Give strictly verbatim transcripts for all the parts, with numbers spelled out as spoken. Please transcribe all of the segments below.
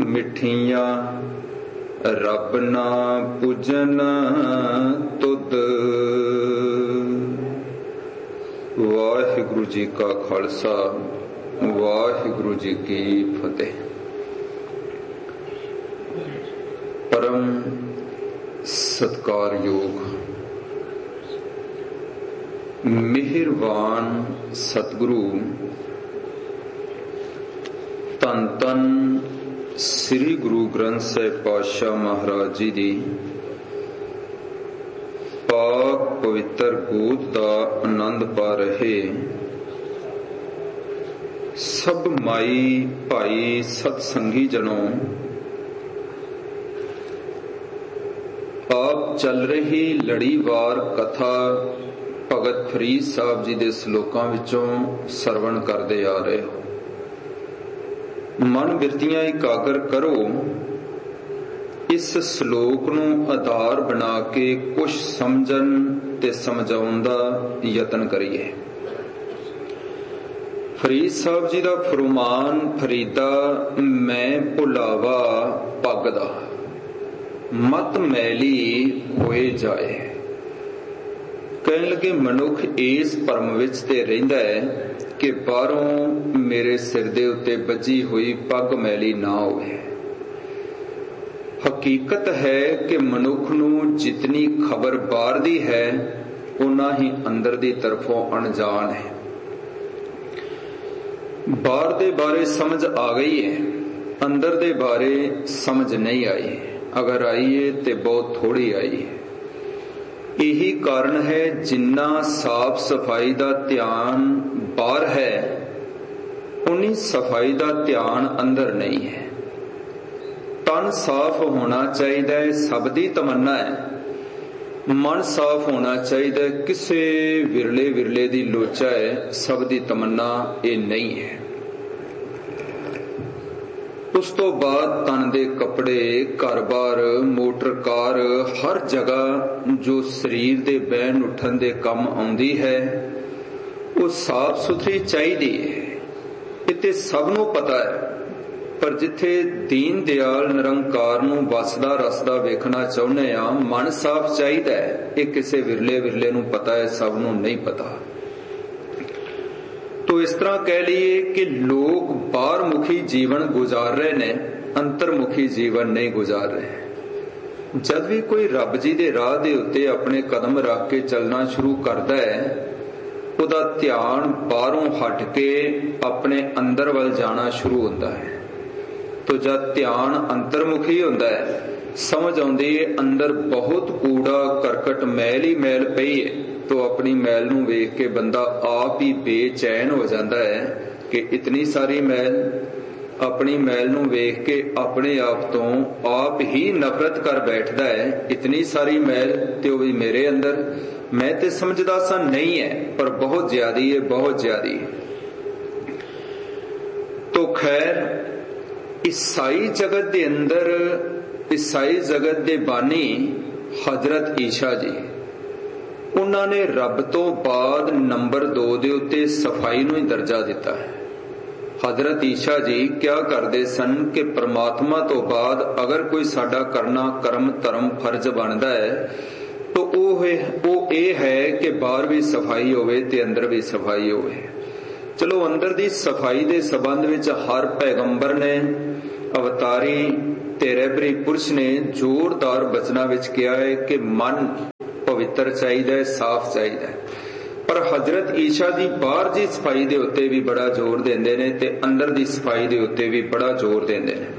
मिठियां रब ना पूजन तुद। वाहिगुरु जी का खालसा वाहिगुरु जी की फतेह। परम सत्कारयोग मेहरबान सतगुरु धन धन श्री गुरु ग्रंथ साहिब पातशाह महाराज जी दी पाक पवित्र गोद का आनंद पा रहे सब माई भाई सतसंगी जनों, आप चल रही लड़ीवार कथा भगत फरीद साहब जी दे श्लोकां विचों सरवण करदे आ रहे हो। मन बिरतियां एकागर करो, इस श्लोक नूं आधार बना के कुछ समझन ते समझाउण दा यतन करिए। फरीद साहब जी दा फरमान, फरीदा मैं भुलावा पग दा मत मैली होए जाए। कहण लगे मनुख इस भरम विच ते रहिंदा है कि बाहरों मेरे सिर दे उत्ते बजी हुई पग मैली ना होवे। हकीकत है कि मनुख नूं जितनी खबर बाहर दी है उन्ना ही अंदर दी तरफों अनजान है। बाहर दे बारे समझ आ गई है, अंदर दे बारे समझ नहीं आई। अगर आई है तो बहुत थोड़ी आई है। यही कारण है जिन्ना साफ सफाई का ध्यान बाहर है उन्नी सफाई का ध्यान अंदर नहीं है। तन साफ होना चाहिए, सब दी तमन्ना है। मन साफ होना चाहिए, किसे विरले विरले दी लोचा है, सब दी तमन्ना ये नहीं है। उस तो बाद तन दे कपड़े, घर बार, मोटर कार, हर जगह जो शरीर दे बहन उठन दे कम आउंदी है वो साफ सुथरी चाहिए। इत्ते सब नूं पता है, पर जिथे दीन दयाल निरंकार नूं वसदा रसदा वेखना चाहुंदे आ, मन साफ चाहिए है। ये किसे विरले विरले नूं पता है, सब नूं नहीं पता। तो इस तरह कह लीए कि लोग बाहर मुखी जीवन गुजार रहे ने, अंतरमुखी जीवन नहीं गुजार रहे। जब भी कोई रब जी दे राह दे उत्ते अपने कदम रख के चलना शुरू करता है, उदा ध्यान बाहरों हट के अपने अंदर वल जाना शुरू होता है। तो जब ध्यान अंतरमुखी होता है, समझ आउंदी है अंदर बहुत कूड़ा करकट मैल ही मैल पई है, तो अपनी मैल नूं वेख के बंदा आप ही बेचैन हो जाता है कि इतनी सारी मैल। अपनी मैल नूं वेख के अपने आप तो आप ही नफरत कर बैठता है, इतनी सारी मैल ते वो भी मेरे अंदर। मैं ते समझदा सा नहीं है, पर बहुत ज्यादी है, बहुत ज्यादी। तो खैर ईसाई जगत दे अंदर ईसाई जगत दे बानी हजरत ईशा जी, उन्होंने रब तो बाद नंबर दो दे उत्ते सफाई नूं ही दर्जा दिता है। हजरत ईशा जी क्या करते सन कि परमात्मा तो बाद अगर कोई साडा करना कर्म धर्म फर्ज बनता है तो वो ये है कि बाहर भी सफाई होवे ते अंदर भी सफाई होवे। चलो अंदर दी सफाई दे संबंध विच हर पैगंबर ने, अवतारी ते रहबरी पुरुष ने जोरदार बचना विच कहा है कि मन पवित्र चाहिए, साफ चाहिए। पर हजरत ईशा दी बाहर दी सफाई दे उत्ते भी बड़ा जोर देंदे ने ते अंदर दी सफाई दे उत्ते भी बड़ा जोर देंदे ने।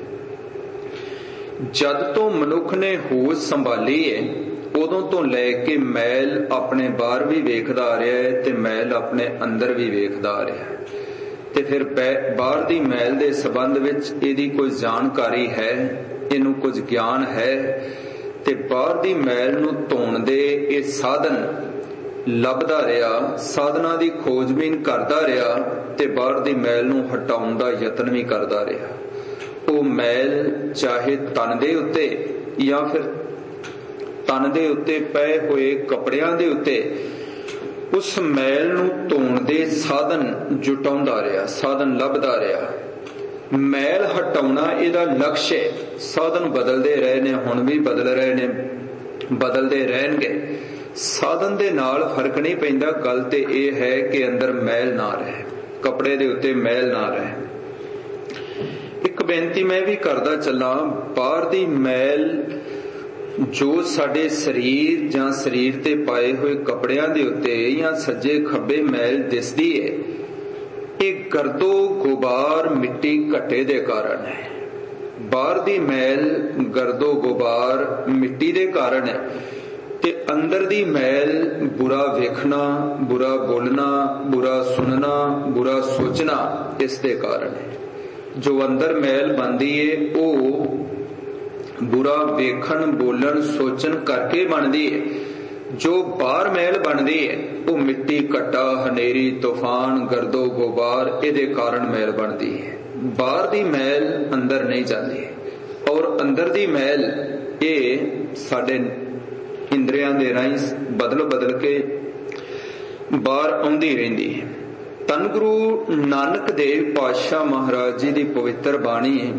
जद तो मनुख ने होश संभाली है उदों तो लैके मैल अपने बाहर भी वेखदा आ रहा है ते मैल अपने अंदर भी वेखदा आ रहा है। ते फिर बाहर दी मैल दे संबंध विच इहदी कोई जानकारी है, इनू कुछ ज्ञान है ते बाहर दी मैल नूं धोण दे ये साधन लभदा रहा, साधना दी खोजबीन करदा रहा ते बाहर दी मैल नूं हटाउण दा यतन भी करदा रहा। वो मैल चाहे तन दे उत्ते या फिर तन दे उत्ते पए हुए कपड़ियां दे उत्ते उस मैल नूं धोण दे साधन जुटाउंदा रहा, साधन लभदा रहा। मैल हटाउना इहदा लक्ष्य है। साधन बदलते रहे ने, हुण भी बदल रहे ने, बदलते रहणगे। साधन दे नाल फर्क नहीं पैंदा। गल ते इह है कि अंदर मैल ना रहे, कपड़े दे उत्ते मैल ना रहे। एक बेनती मैं भी करदा चला, बाहर दी मैल जो साडे शरीर जां शरीर ते पाए हुए कपड़ियां दे उत्ते या सज्जे खब्बे मैल दिसदी है, ਇਹ ਗਰਦੋ ਗੁਬਾਰ ਮਿੱਟੀ ਘੱਟੇ ਦੇ ਕਾਰਨ ਹੈ। ਬਾਹਰ ਦੀ ਮੈਲ ਗਰਦੋ ਗੁਬਾਰ ਮਿੱਟੀ ਦੇ ਕਾਰਨ ਹੈ ਤੇ ਅੰਦਰ ਦੀ ਮੈਲ ਬੁਰਾ ਵੇਖਣਾ, ਬੁਰਾ ਬੋਲਣਾ, ਬੁਰਾ ਸੁਣਨਾ, ਬੁਰਾ ਸੋਚਣਾ ਇਸ ਦੇ ਕਾਰਨ ਹੈ। ਜੋ ਅੰਦਰ ਮੈਲ ਬਣਦੀ ਹੈ ਉਹ ਬੁਰਾ ਵੇਖਣ, ਬੋਲਣ, ਸੋਚਣ ਕਰਕੇ ਬਣਦੀ ਹੈ। जो बाहर मैल बनती है वो मिट्टी, घट्टा, हनेरी, तूफान, गर्दो गुबार इहदे कारण मैल बनती है। बाहर दी मैल अंदर नहीं जाती और अंदर दी मैल ये साडे इंद्रियां दे राहीं बदल बदल के बाहर आउंदी रहिंदी है। धन गुरु नानक देव पातशाह महाराज जी दी पवित्र बाणी है।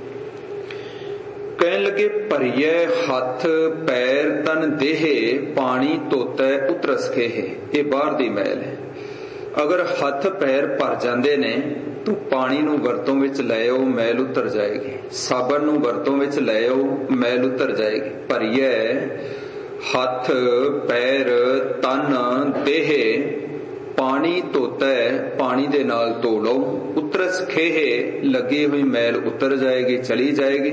कहन लगे भरिए हथ पैर तन देह पानी धोता उतरस खेहे। ये बाहर दी मैल है। अगर हथ पैर भर जाते ने तो पानी नूं वरतों विच ले आओ, मैल उतर जाएगी। साबन नूं वरतों विच ले आओ, मैल उतर जाएगी। भरिए हथ पैर तन देह पानी धोता है, पानी दे नाल धो लो, उतरस खेहे लगी हुई मैल उतर जाएगी, चली जाएगी।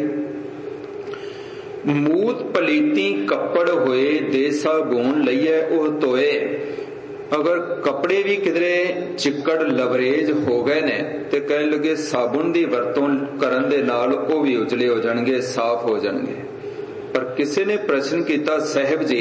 मूत पलीती कपड़ होए दे साबुन लईए ओह धोए। अगर कपड़े भी किधरे चिक्कड़ लवरेज हो गए ने ते कहने लगे साबुन दी वरतों करन दे नाल ओह भी उजले हो जाणगे, साफ हो जाणगे। पर किसी ने प्रश्न किया, साहिब जी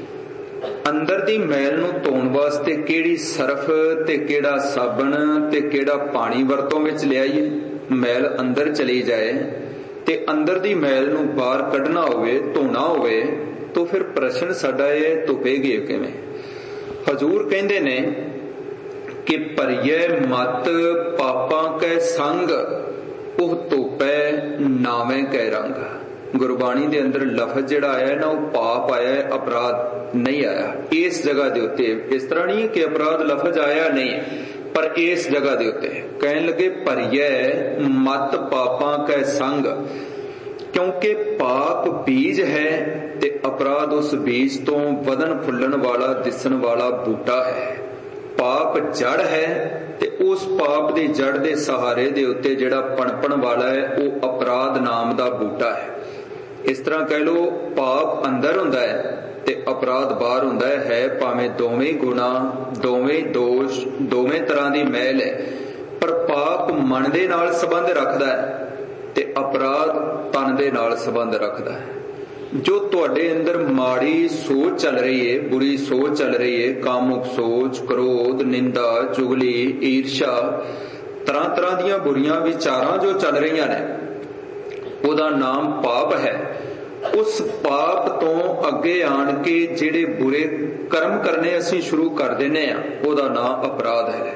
अंदर दी मैल नूं धोण वास्ते किहड़ी सरफ ते किहड़ा साबन ते किहड़ा पानी वरतों विच लियाईए? मैल अंदर चली जाए ते अंदर दी मैल नूं बाहर कढना होवे, धोना होवे तो फिर प्रश्न साडा ये धुपेगी किवें? हजूर कहंदे ने कि भरिए मत पापां कै संग ओह धोपै नावें कै रंग। गुरबाणी दे अंदर लफज जिहड़ा आया है ना वो पाप आया है, अपराध नहीं आया। इस जगह दे उत्ते इस तरह नहीं कि अपराध लफज आया नहीं, पर इस जगह दे उत्ते कहन लगे भरिए मत पापां कै संग, क्योंकि पाप बीज है ते अपराध उस बीज तो वदन फुल्लन वाला दिसन वाला बूटा है। पाप जड़ है ते उस पाप दी जड़ दे सहारे दे उत्ते जिहड़ा पणपण वाला है वो अपराध नाम दा बूटा है। इस तरह कह लो पाप अंदर हुंदा है ते अपराध बाहर हुंदा है। भावें दोवें गुना, दोवें दोष, दोवें तरह दी मैल है, पर पाप मन दे नाल संबंध रखदा है ते अपराध तन दे नाल संबंध रखदा है। जो तुहाडे अंदर माड़ी सोच चल रही है, बुरी सोच चल रही है, कामुक सोच, क्रोध, निंदा, चुगली, ईर्षा, तरह तरह दीयां बुरियां विचारां जो चल रही ने ओदा नाम पाप है। उस पाप तो अगे आन के जिहड़े बुरे कर्म करने असीं शुरू कर देने आ ओदा नाम अपराध है।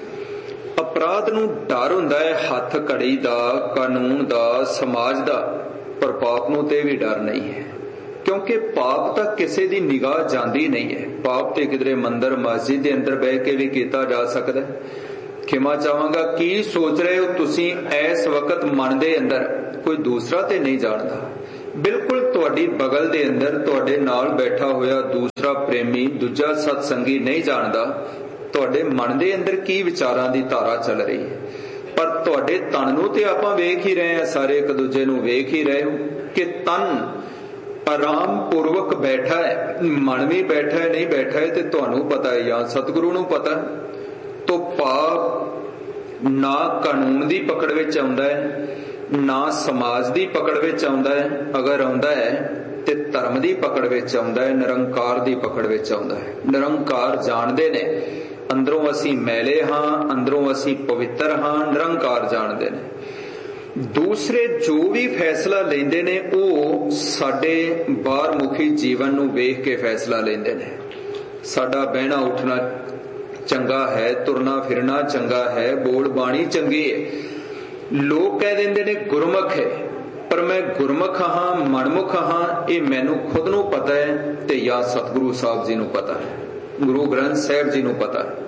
अपराध नूं डर हुंदा है हथ घड़ी दा, कानून दा, समाज दा, पर पाप नूं ते भी डर नहीं है, क्योंकि पाप तां किसी दी निगाह जांदी नहीं है। पाप ते किधरे मंदिर मस्जिद दे अंदर बह के भी कीता जा सकदा है। खिमा चाहांगा की सोच रहे हो तुसीं इस वक्त मन दे अंदर, कोई दूसरा ते नहीं जानदा। बिल्कुल तुहाडी बगल दे अंदर तुहाडे नाल बैठा होया दूसरा प्रेमी, दूजा सत्संगी नहीं जानदा तुहाडे मन दे अंदर की विचारां दी धारा चल रही है। पर तुहाडे तन नूं ते आपां वेख ही रहे हैं, सारे एक दूजे नूं वेख ही रहे हो कि तन आराम पूर्वक बैठा है, मन भी बैठा है नहीं बैठा है ते तुहानूं पता है या सतगुरु नूं पता है। तो पाप ना कानून दी पकड़ विच आउंदा है, ना समाज दी पकड़ विच आउंदा है। अगर आउंदा है ते धर्म दी पकड़ विच आउंदा है, निरंकार दी पकड़ विच आउंदा है। निरंकार जाणदे ने अंदरों असीं मैले हां, अंदरों असीं पवित्र हां, निरंकार जाणदे ने। दूसरे जो भी फैसला लेंदे ने वो साडे बाहर मुखी जीवन नूं वेख के फैसला लेंदे ने। साडा बहना उठना चंगा है, तुरना फिरना चंगा है, बोल बाणी चंगी है, लोग कह देंदे ने गुरमुख है, पर मैं गुरमुख हाँ मनमुख हाँ ये मैनू खुद नू पता है ते या सतगुरु साहब जी नू पता है, गुरु ग्रंथ साहब जी नू पता है।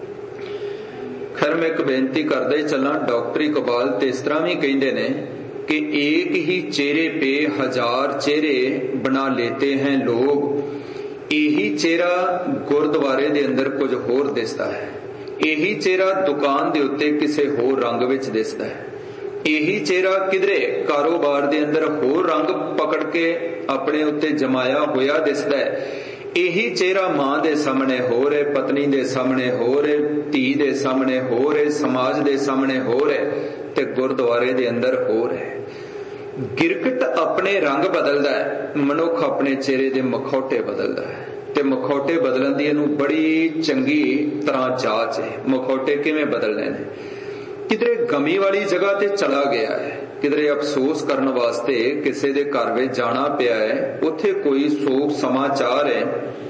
खैर मैं एक बेनती करदे चला, डॉक्टर इकबाल ते इस तरह भी कहते ने कि एक ही चेहरे पे हजार चेहरे बना लेते हैं लोग। यही चेहरा गुरुद्वारे दे अंदर कुछ होर दिसदा है, यही चेहरा दुकान दे उत्ते किसे होर रंग विच दिसदा है, यही चेहरा किधरे कारोबार दे अंदर होर रंग पकड़ के अपने उत्ते जमाया होया दिसदा है। यही चेहरा मां दे सामने हो रहे, पत्नी दे सामने हो रहे, धी दे सामने हो रहे, समाज दे सामने हो रहे ते गुरुद्वारे दे अंदर हो रहे। गिरकट अपने रंग बदलदा है, मनुख अपने चेहरे दे मखौटे बदलदा है ते मखौटे बदलन दी इहनूं बड़ी चंगी तरह जांच है। मखौटे किवें बदलने ने? किधरे गमी वाली जगह ते चला गया है, किधरे अफसोस करने वास्ते किसी दे घर में जाना पिया है, उत्थे कोई सोग समाचार है,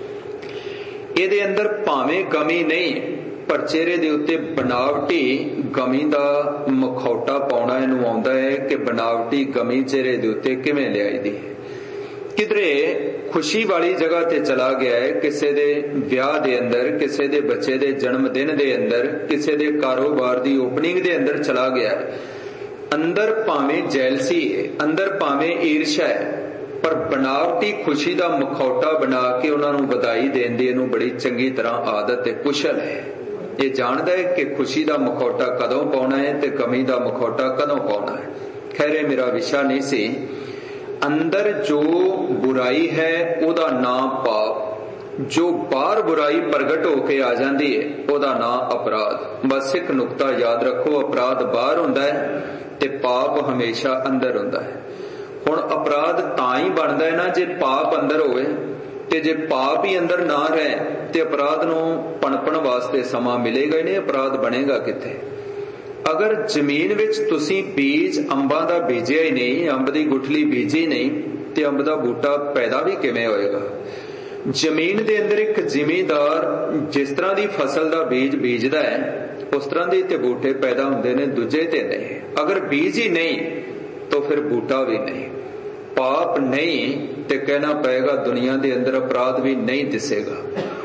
इहदे अंदर भावें गमी नहीं पर चेहरे दे उत्ते बनावटी गमी दा मखौटा पाउणा इहनूं आउंदा है कि बनावटी गमी चेहरे दे उत्ते किवें लिआई दी है। किधरे खुशी वाली जगह ते चला गया है, किसी दे ब्याह दे अंदर, किसी दे बच्चे दे जन्मदिन दे अंदर, किसी दे कारोबार दी ओपनिंग दे अंदर चला गया है। अंदर भावें जैलसी है, अंदर भावें ईर्ष्या है, पर बनावटी खुशी दा मखौटा बना के उन्होंने बधाई देण दी इहनूं बड़ी चंगी तरह आदत है, कुशल है। ये जानदा है कि खुशी दा मखौटा कदों पाउणा है ते गमी दा मखौटा कदों पाउणा है। खैर मेरा विषय नहीं सी। अंदर जो बुराई है ओदा नाम पाप, जो बाहर बुराई प्रगट होके आ जाती है ओदा नाम अपराध। बस एक नुकता याद रखो, अपराध बाहर हुंदा है ते पाप हमेशा अंदर हुंदा है। हुण अपराध तां ही बनदा है ना जे पाप अंदर होवे, ते जे पाप ही अंदर ना रहे ते अपराध नूं पनपण वास्ते समा मिलेगा ही नहीं, अपराध बनेगा किथे। अगर जमीन विच तुसी बीज अंबां दा बीजिया ही नहीं, अंब दी गुठली बीजी नहीं, ते अंब दा बूटा पैदा भी किवें होएगा? जमीन दे अंदर एक जिमीदार जिस तरह दी फसल दा बीज बीजदा है उस तरह दे ते बूटे पैदा हुंदे ने, दूजे ते नहीं। अगर बीज ही नहीं तो फिर बूटा भी नहीं। पाप नहीं ते कहना पएगा दुनिया दे अंदर अपराध भी नहीं दिसेगा।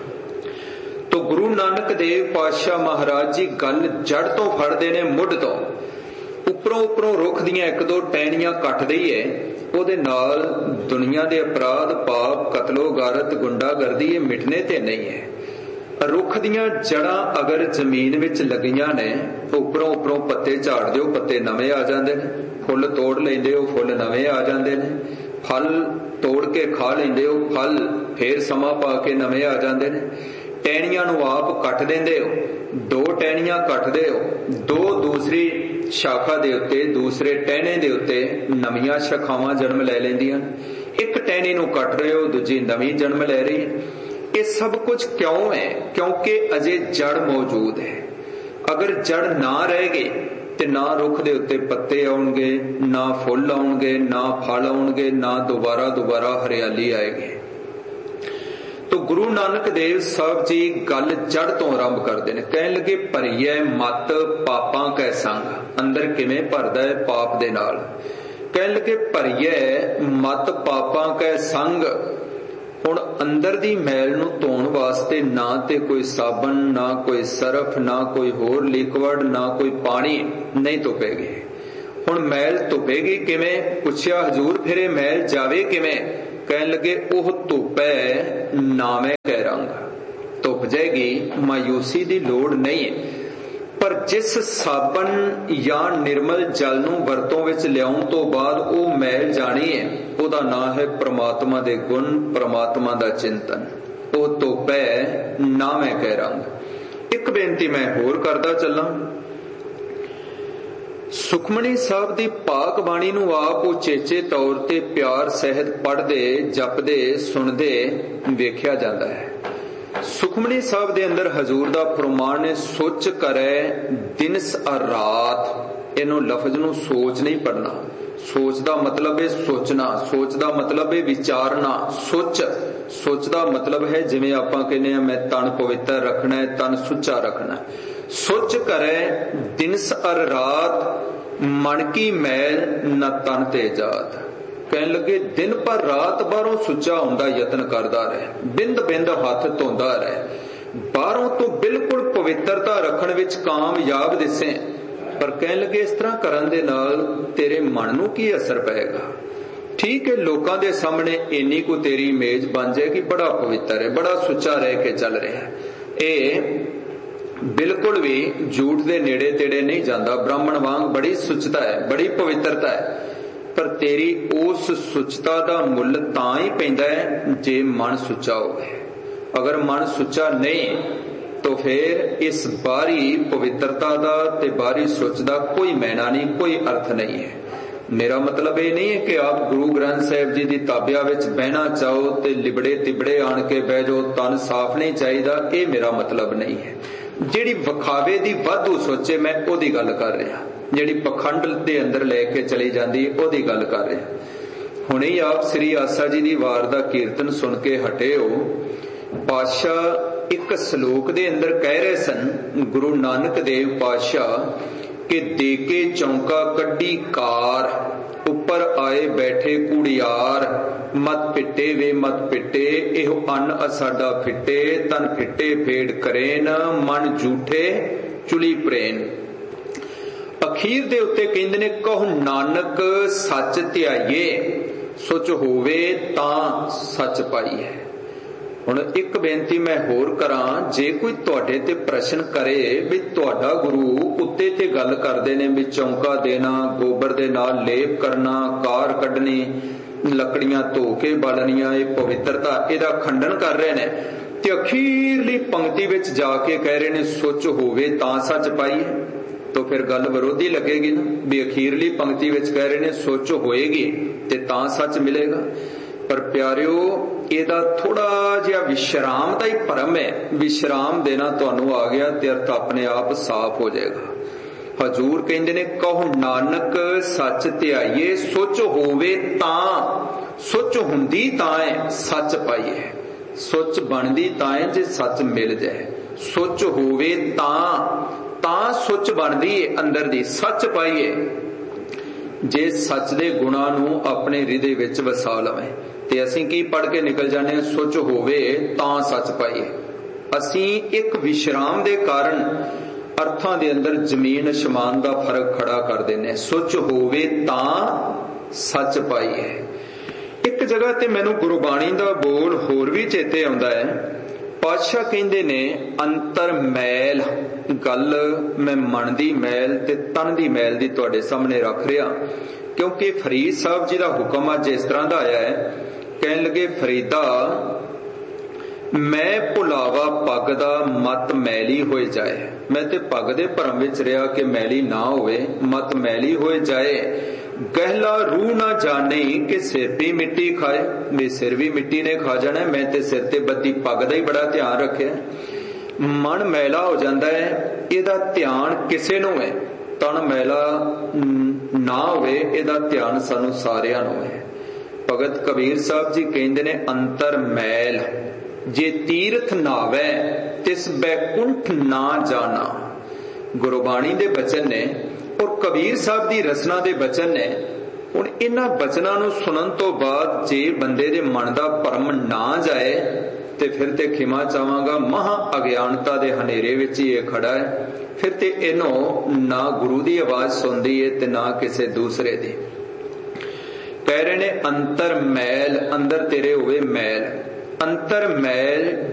तो गुरु नानक देव पातशाह महाराज जी गल जड़ तो फड़दे ने, मुढ़ तो। उपरों उपरों रुख दियां एक दो टहनियां कट दईए, ਉਹਦੇ ਨਾਲ दुनिया ਦੇ अपराध पाप कतलो गारत गुंडागर्दी ये मिटने ते नहीं है। रुख दियां जड़ां अगर जमीन विच लगियां ने, उपरों उपरों पत्ते झाड़ दिओ, पत्ते नवे आ जांदे ने, फुੱਲ तोड़ लैंदे हो, फुੱਲ नवे आ जांदे ने, फल तोड़ के खा लैंदे हो, फल फेर समा पा के नवे आ जांदे ने। टहनियां नूं आप कट देंदे हो, दो टहनियां कटदे हो, दो दूसरी शाखा दे उत्ते, दूसरे टहने दे उत्ते नवीं शाखावां जन्म लै लैंदियां। एक टहनी नूं कट रहे हो, दूजी नवीं जन्म लै रही है। ये सब कुछ क्यों है? क्योंकि अजे जड़ मौजूद है। अगर जड़ ना रहेगी ते ना रुख दे उत्ते पत्ते आउणगे, ना फुੱਲ आउणगे, ना फल आउणगे, ना दोबारा दोबारा हरियाली आएगी। तो गुरु नानक देव साहब जी गल जड़ तो आरंभ करते हैं। कहन लगे भरीए मत पापां कै संग, अंदर किवें भरदा है पाप दे नाल। कहन लगे भरीए मत पापां कै संग। हुण अंदर दी मैल नूं धोण वास्ते ना ते कोई साबन, ना कोई सरफ, ना कोई होर लिक्विड, ना कोई पानी नहीं धुपेगी। हुण मैल धुपेगी किवें? पुछया हजूर फिर मैल जावे किवें? कहन लगे ओह धुप है नामे कै रंग। धुप जाएगी, मायूसी दी लोड़ नहीं है। पर जिस साबन या निर्मल जल नूं वरतों विच लियाउण तो बाद ओह मैल जानी है, ओहदा नाम है परमात्मा दे गुण, परमात्मा दा चिंतन। ओह धुप है नामे कै रंग। एक बेनती मैं होर करदा चलां। सुखमनी साहब दी पाक बाणी नूं आप उचेचे तौर ते प्यार सहित पढ़दे, जपदे, सुनदे वेख्या जांदा है। सुखमनी साहब दे अंदर हजूर दा फरमान है, सोच करे दिनस और रात। इन्हों लफ्ज नूं सोच नहीं पढ़ना। सोच दा मतलब है सोचना, सोच दा मतलब है विचारना। सोच सोच दा मतलब है जिवें आपां कहने मैं तन पवित्र रखना है, तन सुच्चा रखना है। सोच करे दिनस और रात मन की मैल न तन ते जात। कहन लगे दिन भर रात बाहरों सुचा होंदा यतन करदा रहे, बिंद बिंद हथ धोंदा रहे, बाहरों तो बिल्कुल पवित्रता रखण विच कामयाब दिसे, पर कहन लगे इस तरह करन दे नाल तेरे मन नूं की असर पएगा। ठीक है, लोकां दे सामने इन्नी को तेरी इमेज बन जाएगी, बड़ा पवित्र है, बड़ा सुचा रह के चल रहा है। ये बिल्कुल भी झूठ दे नेड़े तेड़े नहीं जाता, ब्राह्मण वांग बड़ी सुचता है, बड़ी पवित्रता है, पर तेरी उस सुचता दा मुल तां ही पैंदा है जे मन सुचा होवे। अगर मन सुचा नहीं तो फिर इस बाहरी पवित्रता दा ते बाहरी सुच दा कोई मैना नहीं, कोई अर्थ नहीं है। मेरा मतलब ये नहीं है कि आप गुरु ग्रंथ साहिब जी की ताबिया विच बहना चाहो तो लिबड़े तिबड़े आन के बह जाओ, तन साफ नहीं चाहिए, ये मेरा मतलब नहीं है। जिहड़ी विखावे दी वाधू सोचे मैं ओदी गल कर रहा, जिहड़ी पखंड दे अंदर लेके चली जाती ओदी गल कर रहा। हुणे ही आप श्री आसा जी की वार दा कीर्तन सुन के हटे हो। पातशाह एक श्लोक दे अंदर कह रहे सन, गुरु नानक देव पातशाह कि देके चौंका कड्डी कार, ऊपर आए बैठे कुड़ियार, मत पिटे वे मत पिटे, एहो अन्न असाडा फिटे, तन फिटे फेड़ करेन, मन झूठे चुली प्रेन। अखीर दे उत्ते कहंदे ने कहो नानक सच ध्याइए, सुच होवे तां सच पाईए। हुण एक बेनती मैं होर करां, जे कोई तुहाडे ते प्रश्न करे भी तुहाडा गुरु उत्ते ते गल करदे ने भी चौंका देना, गोबर दे नाल लेप करना, कार कढनी, लकड़ियां धो के बालनियां, ये पवित्रता इहदा खंडन कर रहे ने, ते अखीरली पंक्ति विच जाके कह रहे ने सुच होवे तां सच पाईए, तो फिर गल विरोधी लगेगी ना। भी अखीरली पंक्ति विच कह रहे ने सोच होएगी ते तां सच मिलेगा। पर प्यारिओ ਇਹਦਾ थोड़ा जिहा विश्राम का ही भरम है, विश्राम देना तुहानू आ गया ते अर्थ अपने आप साफ हो जाएगा। हजूर कहंदे ने कहो नानक सच ध्याइए, सुच होवे तां, सुच हुंदी तां है सच पाईए, सुच बनदी तां है जे सच मिल जाए, सुच होवे तां, तां सुच बनदी है अंदर दी, सच पाईए जे सच दे गुणां नू अपने हृदय विच वसा लवे। ते असीं की पढ़ के निकल जाने सुच होवे तां सच पाईए। असीं एक विश्राम दे कारण अर्थां दे अंदर जमीन आसमान दा फर्क खड़ा कर देने, सुच होवे तां सच पाईए। एक जगह ते मैनू गुरबाणी दा बोल होर भी चेते आउंदा है। पातशाह कहंदे ने अंतर मैल, गल मैं मन दी मैल ते तन दी मैल दी तुहाडे सामने रख रहा, क्योंकि फरीद साहब जी दा हुक्म अज इस तरह दा आया है। कहन लगे फरीदा मैं भुलावा पग दा मत मैली होए जाए, मैं ते पग दे भरम विच रहा कि मैली ना होवे, मत मैली होए जाए, गहला रूह ना जाने कि सिर भी मिट्टी खाए, मेरे सिर भी मिट्टी ने खा जाना, मैं ते सिर ते बद्दी पग दा ही बड़ा ध्यान रखे। मन मैला हो जाता है, इहदा ध्यान किसे नूं है, तन मैला ना होवे, इहदा ध्यान सानू सारियां नूं है। भगत कबीर साहब जी कहंदे ने अंतर मैल जे तीर्थ नावै तिस बैकुंठ ना जाना। गुरबाणी दे बचन ने और कबीर साहब दी रचना दे बचन ने। हुण इन्हां बचनां नूं सुनन तो बाद जे बंदे दे मन दा भरम ना जाए ते फिर ते खिमा चाहांगा महा अज्ञानता दे हनेरे विच ही ये खड़ा है। फिर ते इनो ना गुरु दी आवाज सुनदी है ते ना किसे दूसरे दी। कह रहे ने अंतर मैल, अंदर तेरे हुए मैल, अंतर मैल